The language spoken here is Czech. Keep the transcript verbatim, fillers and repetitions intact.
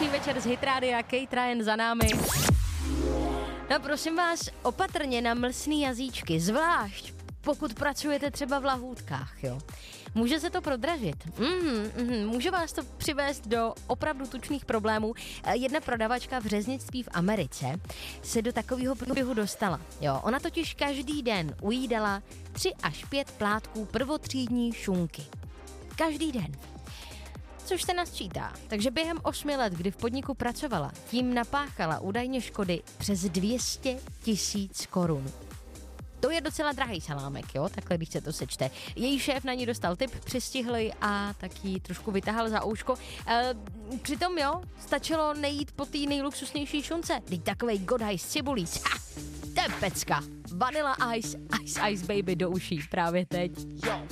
dnešní večer z Hitrádia, Kate Ryan za námi. No prosím vás, opatrně na mlsný jazyčky, zvlášť pokud pracujete třeba v lahůdkách, jo. Může se to prodražit. Mm, mm, může vás to přivést do opravdu tučných problémů. Jedna prodavačka v řeznictví v Americe se do takového průběhu dostala. Jo, ona totiž každý den ujídala tři až pět plátků prvotřídní šunky. Každý den. Což se nasčítá. Takže během osmi let, kdy v podniku pracovala, tím napáchala údajně škody přes dvě stě tisíc korun. To je docela drahý salámek, jo, takhle když se to sečte. Její šéf na ní dostal tip, přistihl a tak jí trošku vytahal za ouško. E, přitom, jo, stačilo nejít po té nejluxusnější šunce. Teď takovej godaj s cibulí. Ha, to je pecka. Vanilla ice, ice, ice baby do uší právě teď. Jo.